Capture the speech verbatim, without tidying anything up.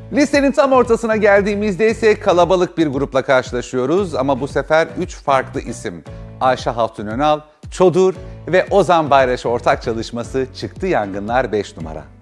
Listenin tam ortasına geldiğimizde ise kalabalık bir grupla karşılaşıyoruz ama bu sefer üç farklı isim. Ayşe Hatun Önal, Çodur ve Ozan Bayraş ortak çalışması Çıktı Yangınlar beş numara.